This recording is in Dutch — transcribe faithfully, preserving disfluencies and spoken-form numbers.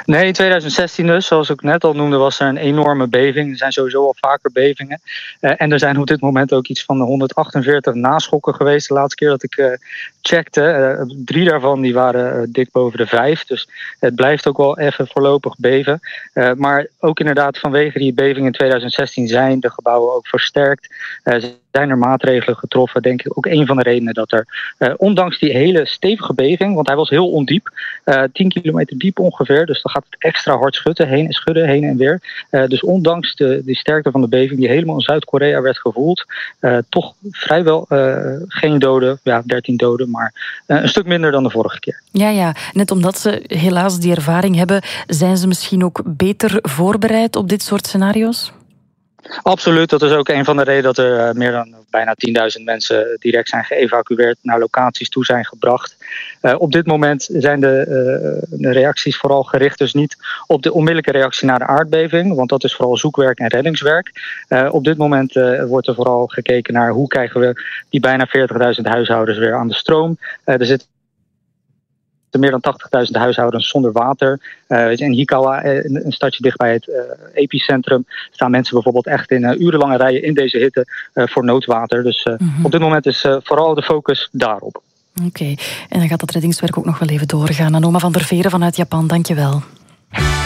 Nee, in twintig zestien dus, zoals ik net al noemde, was er een enorme beving. Er zijn sowieso al vaker bevingen. Uh, en er zijn op dit moment ook iets van honderdachtenveertig naschokken geweest. De laatste keer dat ik uh, checkte. Uh, drie daarvan die waren uh, dik boven de vijf. Dus het blijft ook wel even voorlopig beven. Uh, maar ook inderdaad vanwege die beving in twintig zestien zijn de gebouwen ook versterkt. Uh, zijn er maatregelen getroffen. Denk ik ook een van de redenen dat er, uh, ondanks die hele stevige beving, want hij was heel ondiep, uh, tien kilometer diep ongeveer, dus dan gaat het extra hard schudden, heen, schudden, heen en weer. Uh, dus ondanks de, de sterkte van de beving die helemaal in Zuid-Korea werd gevoeld, uh, toch vrijwel uh, geen doden, ja, dertien doden, maar uh, een stuk minder dan de vorige keer. Ja, ja, net omdat ze helaas die ervaring hebben, zijn ze misschien ook beter voorbereid op dit soort scenario's? Absoluut, dat is ook een van de redenen dat er meer dan bijna tienduizend mensen direct zijn geëvacueerd, naar locaties toe zijn gebracht. Uh, op dit moment zijn de, uh, de reacties vooral gericht dus niet op de onmiddellijke reactie naar de aardbeving, want dat is vooral zoekwerk en reddingswerk. Uh, op dit moment uh, wordt er vooral gekeken naar hoe krijgen we die bijna veertigduizend huishoudens weer aan de stroom. Uh, er zit meer dan tachtigduizend huishoudens zonder water. Uh, in Hikawa, een stadje dicht bij het uh, epicentrum, staan mensen bijvoorbeeld echt in uh, urenlange rijen in deze hitte uh, voor noodwater. Dus uh, mm-hmm. op dit moment is uh, vooral de focus daarop. Oké, okay. En dan gaat dat reddingswerk ook nog wel even doorgaan. Anoma van der Veren vanuit Japan, dank je wel.